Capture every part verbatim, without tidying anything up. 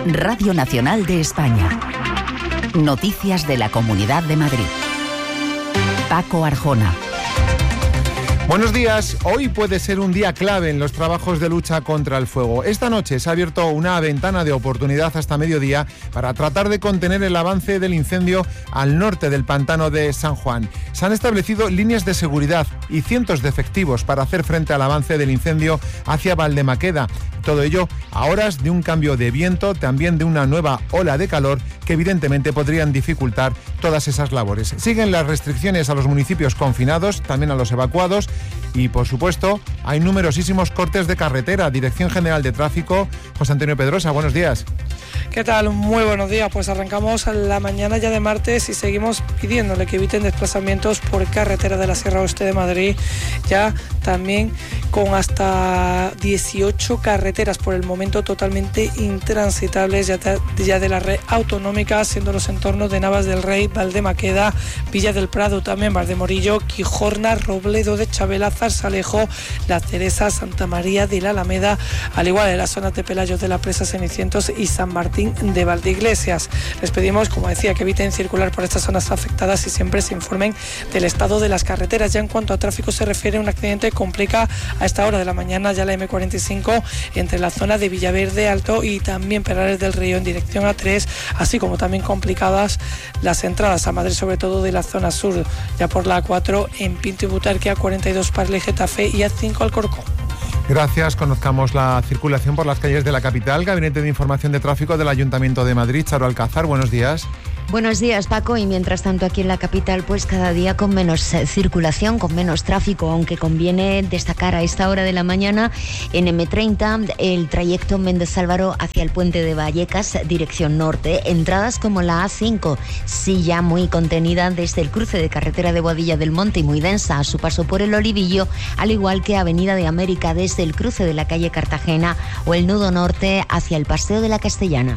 Radio Nacional de España. Noticias de la Comunidad de Madrid. Paco Arjona. Buenos días. Hoy puede ser un día clave en los trabajos de lucha contra el fuego. Esta noche se ha abierto una ventana de oportunidad hasta mediodía para tratar de contener el avance del incendio al norte del pantano de San Juan. Se han establecido líneas de seguridad y cientos de efectivos para hacer frente al avance del incendio hacia Valdemaqueda. Todo ello a horas de un cambio de viento, también de una nueva ola de calor que evidentemente podrían dificultar todas esas labores. Siguen las restricciones a los municipios confinados, también a los evacuados. Y, por supuesto, hay numerosísimos cortes de carretera. Dirección General de Tráfico, José Antonio Pedrosa, buenos días. ¿Qué tal? Muy buenos días. Pues arrancamos la mañana ya de martes y seguimos pidiéndole que eviten desplazamientos por carretera de la Sierra Oeste de Madrid, ya también con hasta dieciocho carreteras por el momento totalmente intransitables ya de, ya de la red autonómica, siendo los entornos de Navas del Rey, Valdemaqueda, Villa del Prado, también Valdemorillo, Quijorna, Robledo de Chabela, Zarzalejo, La Cereza, Santa María de la Alameda, al igual en las zonas de Pelayos de la Presa, Cenicientos y San Martín de Valdeiglesias. Les pedimos, como decía, que eviten circular por estas zonas afectadas y siempre se informen del estado de las carreteras. Ya en cuanto a tráfico se refiere, un accidente complica a esta hora de la mañana ya la eme cuarenta y cinco entre la zona de Villaverde Alto y también Perales del Río en dirección a tres, así como también complicadas las entradas a Madrid, sobre todo de la zona sur, ya por la a cuatro en Pinto y Butarque, a cuarenta y dos para el Getafe y a cinco Alcorcón. Gracias. Conozcamos la circulación por las calles de la capital. Gabinete de Información de Tráfico del Ayuntamiento de Madrid. Charo Alcázar, buenos días. Buenos días, Paco, y mientras tanto aquí en la capital pues cada día con menos eh, circulación, con menos tráfico, aunque conviene destacar a esta hora de la mañana en eme treinta el trayecto Méndez Álvaro hacia el puente de Vallecas, dirección norte, entradas como la a cinco, sí ya muy contenida desde el cruce de carretera de Boadilla del Monte y muy densa a su paso por el Olivillo, al igual que Avenida de América desde el cruce de la calle Cartagena o el nudo norte hacia el Paseo de la Castellana.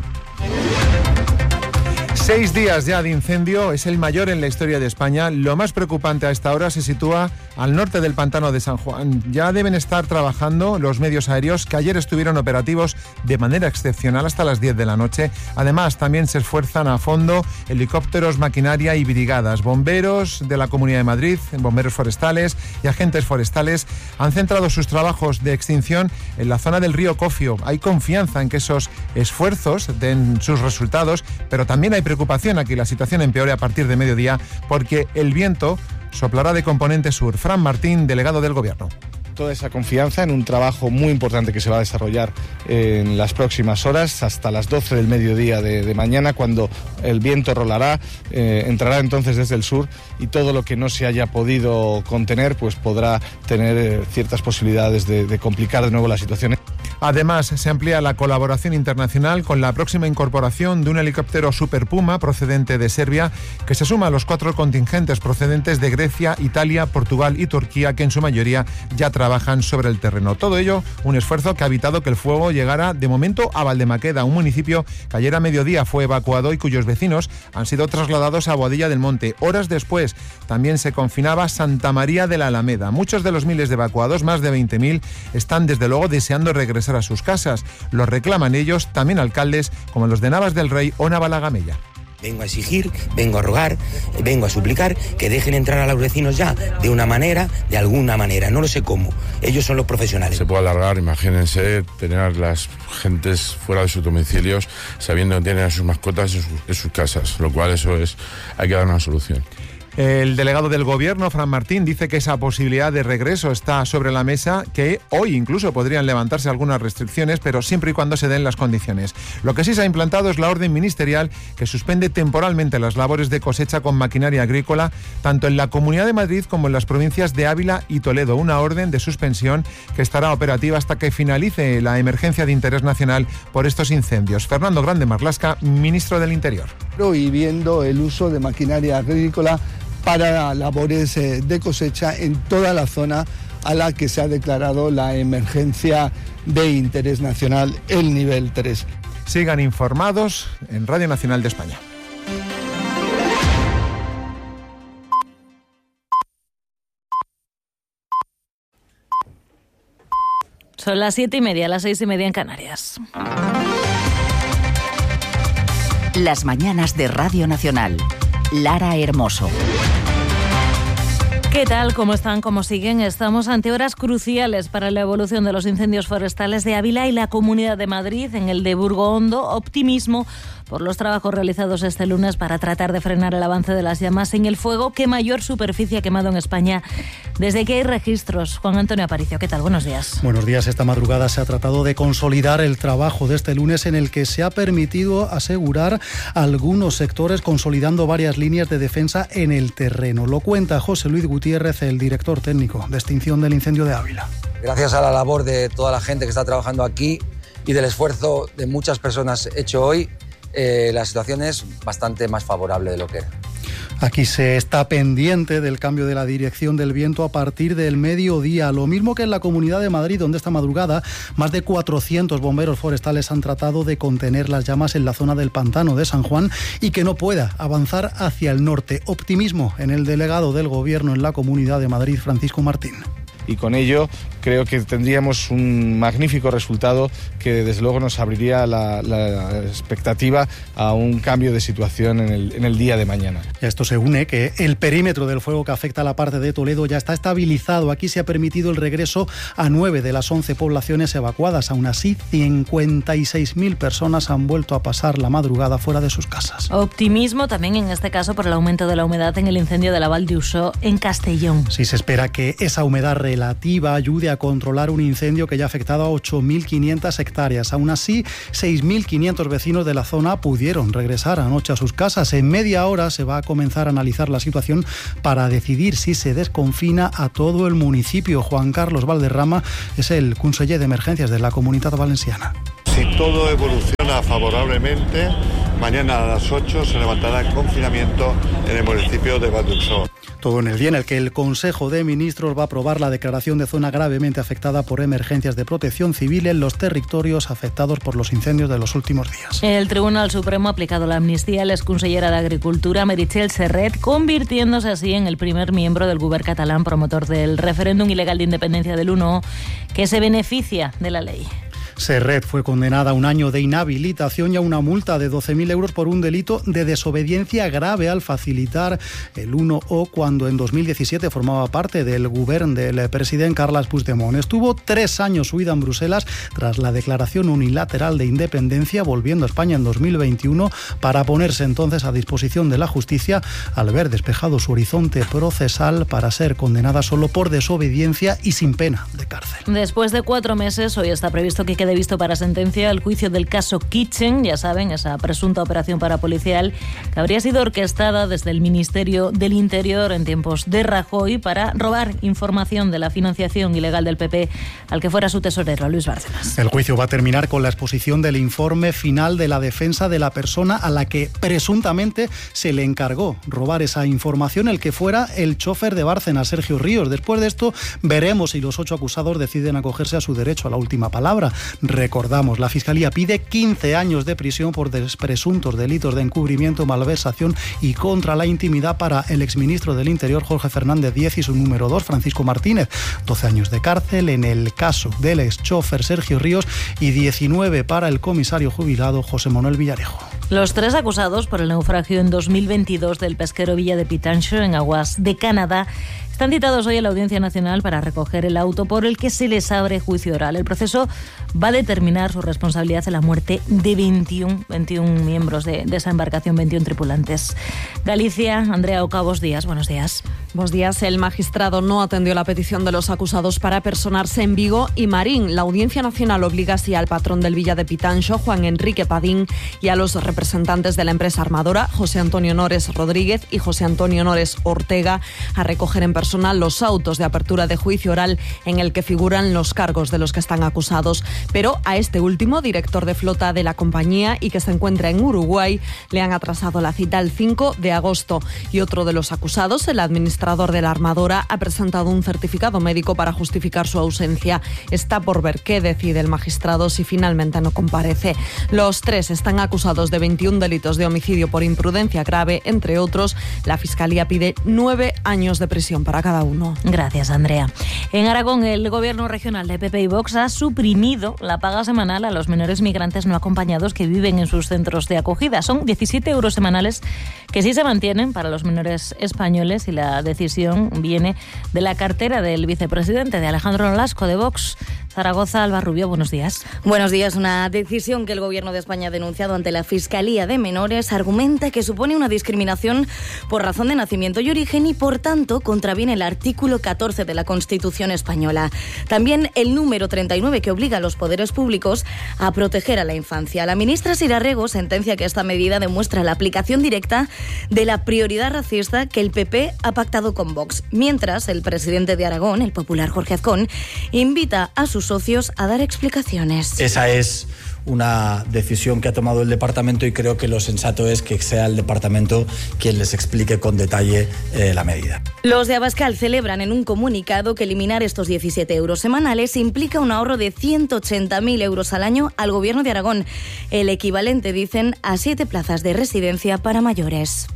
Seis días ya de incendio, es el mayor en la historia de España. Lo más preocupante a esta hora se sitúa al norte del pantano de San Juan. Ya deben estar trabajando los medios aéreos que ayer estuvieron operativos de manera excepcional hasta las diez de la noche. Además, también se esfuerzan a fondo helicópteros, maquinaria y brigadas. Bomberos de la Comunidad de Madrid, bomberos forestales y agentes forestales han centrado sus trabajos de extinción en la zona del río Cofio. Hay confianza en que esos esfuerzos den sus resultados, pero también hay preocupación Preocupación a que la situación empeore a partir de mediodía porque el viento soplará de componente sur. Fran Martín, delegado del Gobierno. Toda esa confianza en un trabajo muy importante que se va a desarrollar en las próximas horas hasta las doce del mediodía de, de mañana, cuando el viento rolará, eh, entrará entonces desde el sur y todo lo que no se haya podido contener pues podrá tener eh, ciertas posibilidades de, de complicar de nuevo la situación. Además, se amplía la colaboración internacional con la próxima incorporación de un helicóptero Super Puma procedente de Serbia, que se suma a los cuatro contingentes procedentes de Grecia, Italia, Portugal y Turquía, que en su mayoría ya trabajan sobre el terreno. Todo ello, un esfuerzo que ha evitado que el fuego llegara de momento a Valdemaqueda, un municipio que ayer a mediodía fue evacuado y cuyos vecinos han sido trasladados a Boadilla del Monte. Horas después, también se confinaba Santa María de la Alameda. Muchos de los miles de evacuados, más de veinte mil, están desde luego deseando regresar a sus casas. Lo reclaman ellos, también alcaldes como los de Navas del Rey o Navalagamella. Vengo a exigir, vengo a rogar, vengo a suplicar que dejen entrar a los vecinos ya, de una manera, de alguna manera, no lo sé cómo. Ellos son los profesionales. Se puede alargar, imagínense, tener a las gentes fuera de sus domicilios, sabiendo que tienen a sus mascotas en sus, en sus casas, lo cual eso es, hay que dar una solución. El delegado del Gobierno, Fran Martín, dice que esa posibilidad de regreso está sobre la mesa, que hoy incluso podrían levantarse algunas restricciones, pero siempre y cuando se den las condiciones. Lo que sí se ha implantado es la orden ministerial que suspende temporalmente las labores de cosecha con maquinaria agrícola, tanto en la Comunidad de Madrid como en las provincias de Ávila y Toledo. Una orden de suspensión que estará operativa hasta que finalice la emergencia de interés nacional por estos incendios. Fernando Grande Marlasca, ministro del Interior. Prohibiendo el uso de maquinaria agrícola para labores de cosecha en toda la zona a la que se ha declarado la emergencia de interés nacional, el nivel tres. Sigan informados en Radio Nacional de España. Son las siete y media, las seis y media en Canarias. Las mañanas de Radio Nacional. Lara Hermoso. ¿Qué tal? ¿Cómo están? ¿Cómo siguen? Estamos ante horas cruciales para la evolución de los incendios forestales de Ávila y la Comunidad de Madrid. En el de Burgo Hondo, optimismo por los trabajos realizados este lunes para tratar de frenar el avance de las llamas en el fuego que mayor superficie ha quemado en España desde que hay registros. Juan Antonio Aparicio, ¿qué tal? Buenos días. Buenos días. Esta madrugada se ha tratado de consolidar el trabajo de este lunes en el que se ha permitido asegurar algunos sectores consolidando varias líneas de defensa en el terreno. Lo cuenta José Luis Gutiérrez, el director técnico de extinción del incendio de Ávila. Gracias a la labor de toda la gente que está trabajando aquí y del esfuerzo de muchas personas hecho hoy, Eh, la situación es bastante más favorable de lo que era. Aquí se está pendiente del cambio de la dirección del viento a partir del mediodía, lo mismo que en la Comunidad de Madrid, donde esta madrugada más de cuatrocientos bomberos forestales han tratado de contener las llamas en la zona del pantano de San Juan y que no pueda avanzar hacia el norte. Optimismo en el delegado del Gobierno en la Comunidad de Madrid, Francisco Martín. Y con ello creo que tendríamos un magnífico resultado que desde luego nos abriría la, la expectativa a un cambio de situación en el, en el día de mañana. Y a esto se une que el perímetro del fuego que afecta a la parte de Toledo ya está estabilizado. Aquí se ha permitido el regreso a nueve de las once poblaciones evacuadas. Aún así, cincuenta y seis mil personas han vuelto a pasar la madrugada fuera de sus casas. Optimismo también en este caso por el aumento de la humedad en el incendio de la Val d'Uixó en Castellón. Sí, se espera que esa humedad relativa ayude a controlar un incendio que ya ha afectado a ocho mil quinientas hectáreas. Aún así, seis mil quinientos vecinos de la zona pudieron regresar anoche a sus casas. En media hora se va a comenzar a analizar la situación para decidir si se desconfina a todo el municipio. Juan Carlos Valderrama es el conseller de emergencias de la Comunitat Valenciana. Si todo evoluciona favorablemente, mañana a las ocho se levantará el confinamiento en el municipio de Val d'Uixó. Todo en el día en el que el Consejo de Ministros va a aprobar la declaración de zona gravemente afectada por emergencias de protección civil en los territorios afectados por los incendios de los últimos días. El Tribunal Supremo ha aplicado la amnistía a la exconsellera de Agricultura, Meritxell Serret, convirtiéndose así en el primer miembro del Govern catalán promotor del referéndum ilegal de independencia del uno que se beneficia de la ley. Serret fue condenada a un año de inhabilitación y a una multa de doce mil euros por un delito de desobediencia grave al facilitar el uno o cuando en dos mil diecisiete formaba parte del govern del presidente Carles Puigdemont. Estuvo tres años huida en Bruselas tras la declaración unilateral de independencia, volviendo a España en dos mil veintiuno para ponerse entonces a disposición de la justicia al ver despejado su horizonte procesal para ser condenada solo por desobediencia y sin pena de cárcel. Después de cuatro meses, hoy está previsto que quede visto para sentencia el juicio del caso Kitchen, ya saben, esa presunta operación parapolicial que habría sido orquestada desde el Ministerio del Interior en tiempos de Rajoy para robar información de la financiación ilegal del P P al que fuera su tesorero, Luis Bárcenas. El juicio va a terminar con la exposición del informe final de la defensa de la persona a la que presuntamente se le encargó robar esa información, el que fuera el chofer de Bárcenas, Sergio Ríos. Después de esto, veremos si los ocho acusados deciden acogerse a su derecho a la última palabra. Recordamos, la Fiscalía pide quince años de prisión por presuntos delitos de encubrimiento, malversación y contra la intimidad para el exministro del Interior, Jorge Fernández Díez, y su número dos, Francisco Martínez. doce años de cárcel en el caso del ex-chofer Sergio Ríos y diecinueve para el comisario jubilado José Manuel Villarejo. Los tres acusados por el naufragio en dos mil veintidós del pesquero Villa de Pitancho en aguas de Canadá están citados hoy a la Audiencia Nacional para recoger el auto por el que se les abre juicio oral. El proceso va a determinar su responsabilidad en la muerte de veintiuno, veintiuno miembros de, de esa embarcación, veintiuno tripulantes. Galicia, Andrea Oca, buenos días. Buenos días. Buenos días. El magistrado no atendió la petición de los acusados para personarse en Vigo y Marín. La Audiencia Nacional obliga así al patrón del Villa de Pitancho, Juan Enrique Padín, y a los representantes de la empresa armadora, José Antonio Nores Rodríguez y José Antonio Nores Ortega, a recoger en persona los autos de apertura de juicio oral en el que figuran los cargos de los que están acusados. Pero a este último, director de flota de la compañía y que se encuentra en Uruguay, le han atrasado la cita el cinco de agosto. Y otro de los acusados, el administrador administrador de la armadora ha presentado un certificado médico para justificar su ausencia. Está por ver qué decide el magistrado si finalmente no comparece. Los tres están acusados de veintiún delitos de homicidio por imprudencia grave, entre otros. La Fiscalía pide nueve años de prisión para cada uno. Gracias, Andrea. En Aragón, el Gobierno regional de P P y Vox ha suprimido la paga semanal a los menores migrantes no acompañados que viven en sus centros de acogida. Son diecisiete euros semanales que sí se mantienen para los menores españoles, y la decisión viene de la cartera del vicepresidente, de Alejandro Nolasco, de Vox. Zaragoza, Alba Rubio, buenos días. Buenos días. Una decisión que el Gobierno de España ha denunciado ante la Fiscalía de Menores argumenta que supone una discriminación por razón de nacimiento y origen y, por tanto, contraviene el artículo catorce de la Constitución española. También el número treinta y nueve, que obliga a los poderes públicos a proteger a la infancia. La ministra Sira Rego sentencia que esta medida demuestra la aplicación directa de la prioridad racista que el P P ha pactado con Vox, mientras el presidente de Aragón, el popular Jorge Azcón, invita a sus socios a dar explicaciones. Esa es una decisión que ha tomado el departamento y creo que lo sensato es que sea el departamento quien les explique con detalle eh, la medida. Los de Abascal celebran en un comunicado que eliminar estos diecisiete euros semanales implica un ahorro de ciento ochenta mil euros al año al Gobierno de Aragón, el equivalente, dicen, a siete plazas de residencia para mayores.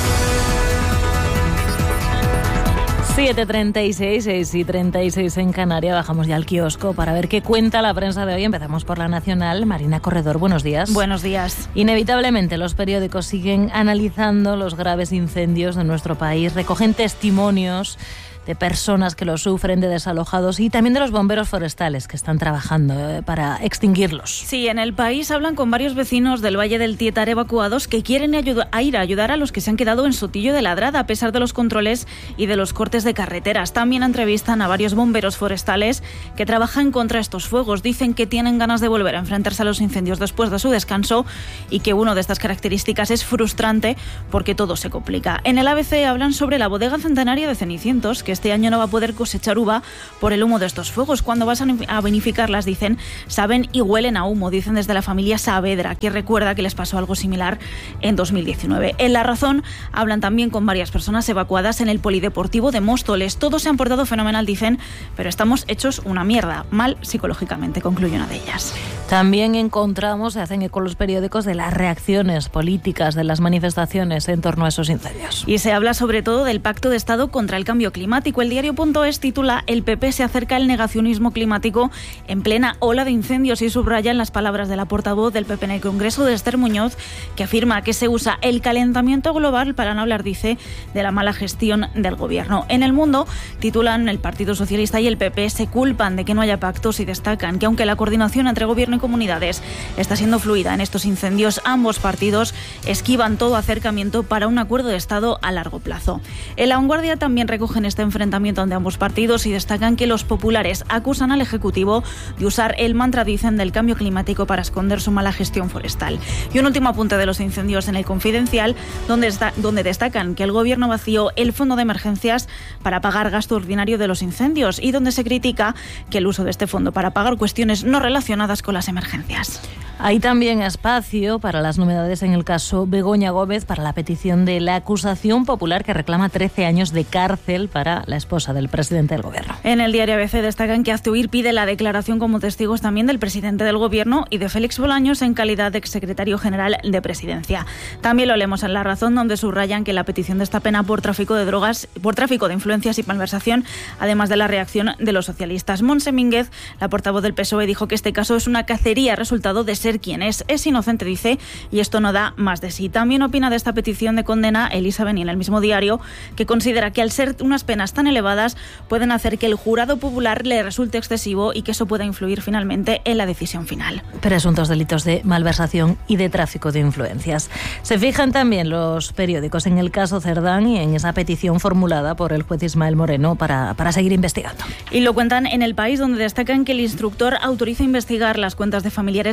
siete treinta y seis, seis y treinta y seis en Canarias. Bajamos ya al kiosco para ver qué cuenta la prensa de hoy. Empezamos por La Nacional. Marina Corredor, buenos días. Buenos días. Inevitablemente los periódicos siguen analizando los graves incendios de nuestro país. Recogen testimonios de personas que lo sufren, de desalojados y también de los bomberos forestales que están trabajando eh, para extinguirlos. Sí, en el país hablan con varios vecinos del Valle del Tietar evacuados que quieren ayuda, a ir a ayudar a los que se han quedado en Sotillo de Ladrada a pesar de los controles y de los cortes de carreteras. También entrevistan a varios bomberos forestales que trabajan contra estos fuegos. Dicen que tienen ganas de volver a enfrentarse a los incendios después de su descanso y que una de estas características es frustrante porque todo se complica. En el A B C hablan sobre la bodega centenaria de Cenicientos, que este año no va a poder cosechar uva por el humo de estos fuegos. Cuando vas a vinificarlas, dicen, saben y huelen a humo, dicen desde la familia Saavedra, que recuerda que les pasó algo similar en dos mil diecinueve. En La Razón hablan también con varias personas evacuadas en el polideportivo de Móstoles. Todos se han portado fenomenal, dicen, pero estamos hechos una mierda, mal psicológicamente, concluye una de ellas. También encontramos, se hacen eco los periódicos, de las reacciones políticas, de las manifestaciones en torno a esos incendios. Y se habla sobre todo del Pacto de Estado contra el Cambio Climático. El diario.es titula «El P P se acerca al negacionismo climático en plena ola de incendios» y subrayan las palabras de la portavoz del P P en el Congreso, de Esther Muñoz, que afirma que se usa el calentamiento global para no hablar, dice, de la mala gestión del gobierno. En El Mundo titulan «El Partido Socialista y el P P se culpan de que no haya pactos» y destacan que aunque la coordinación entre gobierno y comunidades está siendo fluida en estos incendios, ambos partidos esquivan todo acercamiento para un acuerdo de Estado a largo plazo. En La Vanguardia también recogen este enfrentamiento entre ambos partidos y destacan que los populares acusan al Ejecutivo de usar el mantra, dicen, del cambio climático para esconder su mala gestión forestal. Y un último apunte de los incendios en El Confidencial, donde, está, donde destacan que el Gobierno vació el fondo de emergencias para pagar gasto ordinario de los incendios y donde se critica que el uso de este fondo para pagar cuestiones no relacionadas con las emergencias. Hay también espacio para las novedades en el caso Begoña Gómez, para la petición de la acusación popular que reclama trece años de cárcel para la esposa del presidente del gobierno. En el diario A B C destacan que Hazte Oír pide la declaración como testigos también del presidente del gobierno y de Félix Bolaños en calidad de exsecretario general de Presidencia. También lo leemos en La Razón, donde subrayan que la petición de esta pena por tráfico de drogas, por tráfico de influencias y malversación, además de la reacción de los socialistas. Montse Mínguez, la portavoz del P S O E, dijo que este caso es una cacería resultado de ser quien es. Es inocente, dice, y esto no da más de sí. También opina de esta petición de condena Elisa Beni en el mismo diario, que considera que al ser unas penas tan elevadas pueden hacer que el jurado popular le resulte excesivo y que eso pueda influir finalmente en la decisión final. Presuntos delitos de malversación y de tráfico de influencias. Se fijan también los periódicos en el caso Cerdán y en esa petición formulada por el juez Ismael Moreno para, para seguir investigando. Y lo cuentan en El País, donde destacan que el instructor autoriza investigar las cuentas de familiares del exnúmero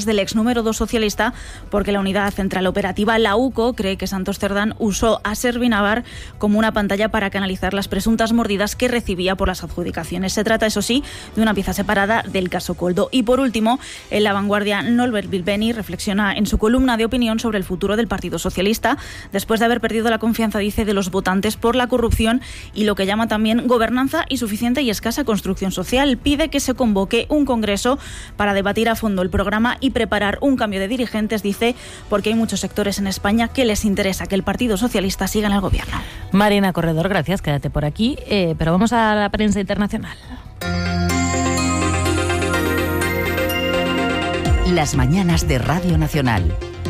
número dos socialista, porque la Unidad Central Operativa, la U C O, cree que Santos Cerdán usó a Servinavar como una pantalla para canalizar las presuntas mordidas que recibía por las adjudicaciones. Se trata, eso sí, de una pieza separada del caso Coldo. Y por último, en La Vanguardia, Norbert Bilbeni reflexiona en su columna de opinión sobre el futuro del Partido Socialista, después de haber perdido la confianza, dice, de los votantes por la corrupción y lo que llama también gobernanza insuficiente y escasa construcción social. Pide que se convoque un congreso para debatir a fondo el programa y preparar un cambio de dirigentes, dice, porque hay muchos sectores en España que les interesa que el Partido Socialista siga en el gobierno. Marina Corredor, gracias, quédate por aquí, eh, pero vamos a la prensa internacional. Las mañanas de Radio Nacional.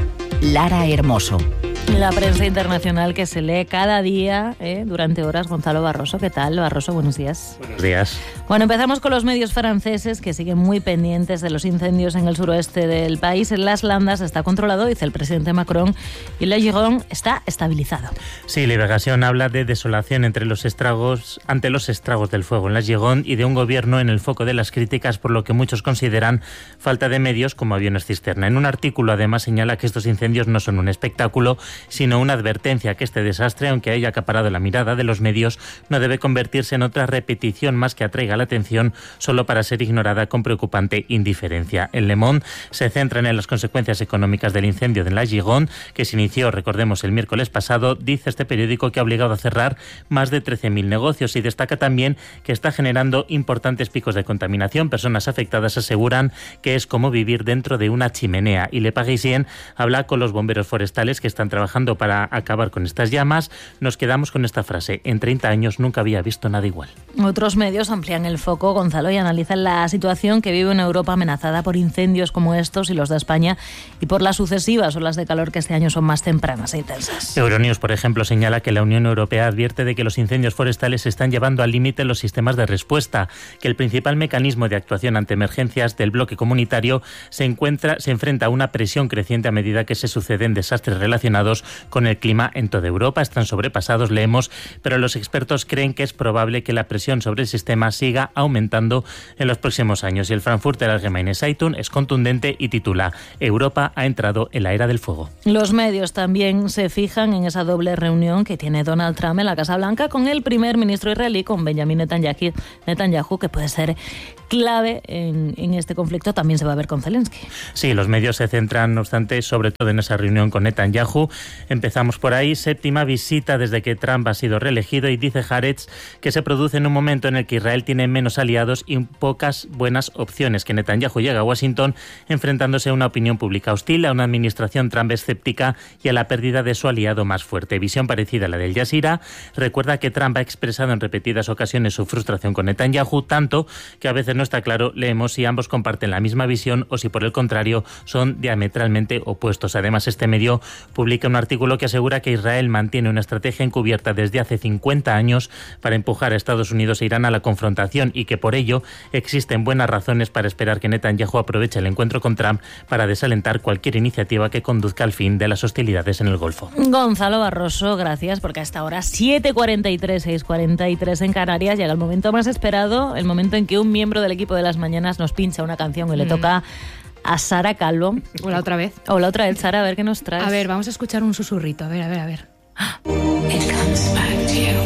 Lara Hermoso. La prensa internacional que se lee cada día eh, durante horas. Gonzalo Barroso, ¿qué tal? Barroso, buenos días. Buenos días. Bueno, empezamos con los medios franceses que siguen muy pendientes de los incendios en el suroeste del país. En las Landas está controlado, dice el presidente Macron, y la Gironde está estabilizado. Sí, Liberación habla de desolación entre los estragos, ante los estragos del fuego en la Gironde y de un gobierno en el foco de las críticas por lo que muchos consideran falta de medios como aviones cisterna. En un artículo además señala que estos incendios no son un espectáculo, sino una advertencia que este desastre, aunque haya acaparado la mirada de los medios, no debe convertirse en otra repetición más que atraiga la atención solo para ser ignorada con preocupante indiferencia. En Le Monde se centran en las consecuencias económicas del incendio de la Gironde, que se inició, recordemos, el miércoles pasado. Dice este periódico que ha obligado a cerrar más de trece mil negocios y destaca también que está generando importantes picos de contaminación. Personas afectadas aseguran que es como vivir dentro de una chimenea. Y Le Parisien habla con los bomberos forestales que están trabajando para acabar con estas llamas. Nos quedamos con esta frase: en treinta años nunca había visto nada igual. Otros medios amplían el foco, Gonzalo, y analizan la situación que vive una Europa amenazada por incendios como estos y los de España, y por las sucesivas olas de calor que este año son más tempranas e intensas. Euronews, por ejemplo, señala que la Unión Europea advierte de que los incendios forestales están llevando al límite los sistemas de respuesta, que el principal mecanismo de actuación ante emergencias del bloque comunitario se encuentra, se enfrenta a una presión creciente a medida que se suceden desastres relacionados con el clima en toda Europa. Están sobrepasados, leemos, pero los expertos creen que es probable que la presión sobre el sistema siga aumentando en los próximos años. Y el Frankfurter Allgemeine Zeitung es contundente y titula: Europa ha entrado en la era del fuego. Los medios también se fijan en esa doble reunión que tiene Donald Trump en la Casa Blanca con el primer ministro israelí, con Benjamin Netanyahu, Netanyahu que puede ser clave en, en este conflicto. También se va a ver con Zelensky. Sí, los medios se centran, no obstante, sobre todo en esa reunión con Netanyahu. Empezamos por ahí. Séptima visita desde que Trump ha sido reelegido, y dice Haaretz que se produce en un momento en el que Israel tiene menos aliados y pocas buenas opciones, que Netanyahu llega a Washington enfrentándose a una opinión pública hostil, a una administración Trump escéptica y a la pérdida de su aliado más fuerte. Visión parecida a la del Jazeera. Recuerda que Trump ha expresado en repetidas ocasiones su frustración con Netanyahu, tanto que a veces no está claro, leemos, si ambos comparten la misma visión o si por el contrario son diametralmente opuestos. Además, este medio publica un artículo que asegura que Israel mantiene una estrategia encubierta desde hace cincuenta años para empujar a Estados Unidos e Irán a la confrontación, y que por ello existen buenas razones para esperar que Netanyahu aproveche el encuentro con Trump para desalentar cualquier iniciativa que conduzca al fin de las hostilidades en el Golfo. Gonzalo Barroso, gracias, porque hasta ahora siete cuarenta y tres, seis cuarenta y tres en Canarias, llega el momento más esperado, el momento en que un miembro del equipo de las mañanas nos pincha una canción y mm. le toca a Sara Calvo. Hola otra vez. Hola otra vez, Sara, a ver qué nos traes. A ver, vamos a escuchar un susurrito, a ver, a ver, a ver. It comes back to you.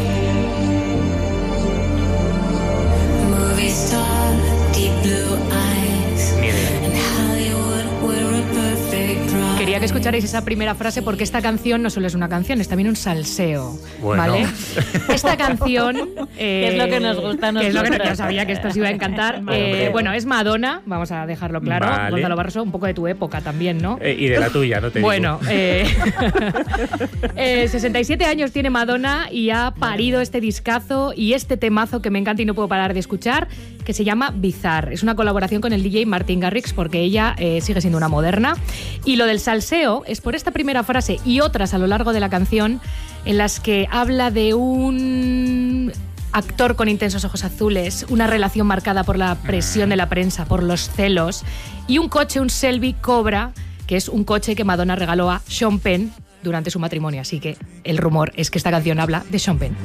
Movie star, deep blue eyes. And Hollywood, we're a perfect ride. Quería que escucharais esa primera frase porque esta canción no solo es una canción, es también un salseo, bueno. ¿Vale? Esta canción... Eh, es lo que nos gusta a nosotros. Que es lo que yo sabía que esto os iba a encantar. eh, bueno, es Madonna, vamos a dejarlo claro. Vale. Gonzalo Barroso, un poco de tu época también, ¿no? Eh, y de la tuya, no te bueno, digo. Bueno, eh, eh, sesenta y siete años tiene Madonna y ha parido este discazo y este temazo que me encanta y no puedo parar de escuchar, que se llama Bizarre. Es una colaboración con el D J Martin Garrix, porque ella eh, sigue siendo una moderna. Y lo del salseo es por esta primera frase y otras a lo largo de la canción, en las que habla de un actor con intensos ojos azules, una relación marcada por la presión de la prensa, por los celos, y un coche, un Shelby Cobra, que es un coche que Madonna regaló a Sean Penn durante su matrimonio. Así que el rumor es que esta canción habla de Sean Penn.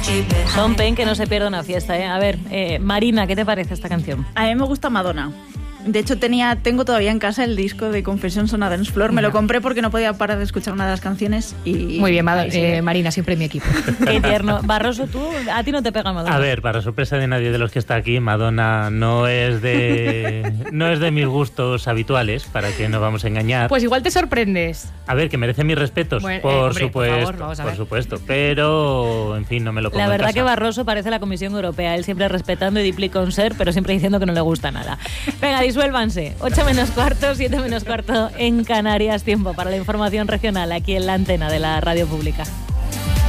Sean Penn, que no se pierda una fiesta, ¿eh? A ver, eh, Marina, ¿qué te parece esta canción? A mí me gusta Madonna. De hecho, tenía, tengo todavía en casa el disco de Confessions on a Dance Floor. Me lo compré porque no podía parar de escuchar una de las canciones y... Muy bien, Mad- eh, Marina, siempre mi equipo. Qué tierno. Barroso, tú, a ti no te pega Madonna. A ver, para sorpresa de nadie de los que está aquí, Madonna no es de no es de mis gustos habituales, para que no vamos a engañar. Pues igual te sorprendes. A ver, que merece mis respetos, Bueno, por eh, hombre, supuesto, por favor, vamos a por ver. supuesto, pero en fin, no me lo pongo La en verdad casa. que Barroso parece la Comisión Europea, él siempre respetando y diplicón ser, pero siempre diciendo que no le gusta nada. Venga, disuélvanse. ocho menos cuarto, siete menos cuarto en Canarias, tiempo para la información regional aquí en la antena de la Radio Pública.